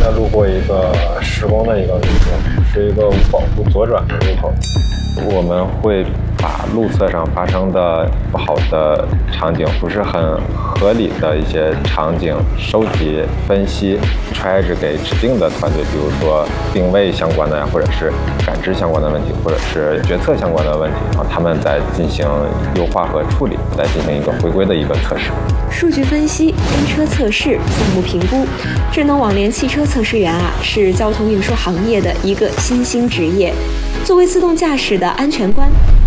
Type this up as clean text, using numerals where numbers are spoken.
才路过一个施工的一个路口，是一个无保护左转的路口。我们会把路侧上发生的不好的场景，不是很合理的一些场景收集、分析，揣着给指定的团队，比如说定位相关的呀，或者是感知相关的问题，或者是决策相关的问题，然后他们再进行优化和处理，再进行一个回归的一个测试。 数据分析、跟车测试、项目评估，智能网联汽车测试员是交通运输行业的一个新兴职业。作为自动驾驶的安全官，